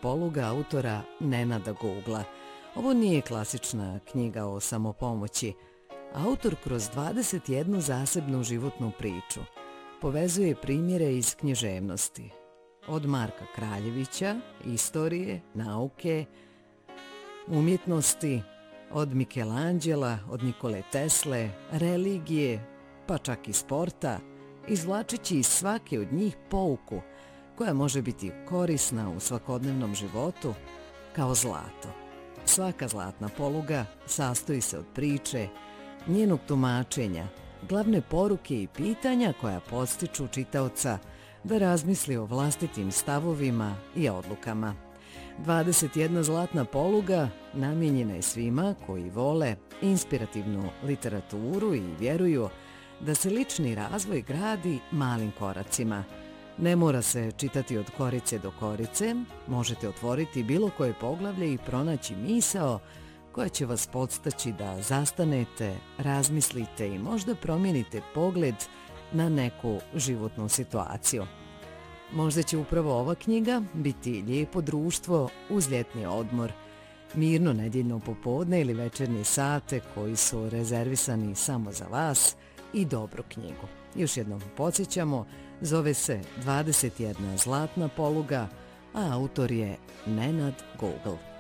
poluga autora Nenada Googla. Ovo nije klasična knjiga o samopomoći. Autor kroz 21 zasebnu životnu priču povezuje primjere iz književnosti. Od Marka Kraljevića, istorije, nauke, umjetnosti, od Michelangela, od Nikole Tesle, religije, pa čak i sporta, izvlačeći iz svake od njih pouku koja može biti korisna u svakodnevnom životu kao zlato. Svaka zlatna poluga sastoji se od priče, njenog tumačenja, glavne poruke i pitanja koja podstiču čitaoca da razmisli o vlastitim stavovima i odlukama. 21 zlatna poluga namijenjena je svima koji vole inspirativnu literaturu i vjeruju da se lični razvoj gradi malim koracima. Ne mora se čitati od korice do korice, možete otvoriti bilo koje poglavlje i pronaći misao koja će vas podstaći da zastanete, razmislite i možda promijenite pogled na neku životnu situaciju. Možda će upravo ova knjiga biti lijepo društvo uz ljetni odmor, mirno nedjeljno popodne ili večernje sate koji su rezervisani samo za vas i dobru knjigu. Još jednom podsjećamo, zove se 21 zlatna poluga, a autor je Nenad Gogl.